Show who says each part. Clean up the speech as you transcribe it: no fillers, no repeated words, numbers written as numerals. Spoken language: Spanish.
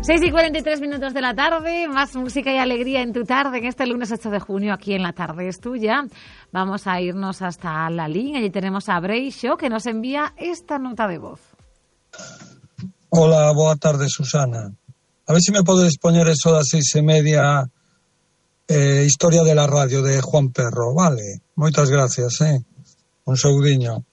Speaker 1: 6:43 de la tarde, más música y alegría en tu tarde, en este lunes 8 de junio, aquí en La Tarde es Tuya. Vamos a irnos hasta la línea. Allí tenemos a Breixo, que nos envía esta nota de voz.
Speaker 2: Hola, boa tarde, Susana. A ver si me podes poñer eso das 6:30, historia de la radio de Juan Perro, vale? Moitas gracias, Un saudiño.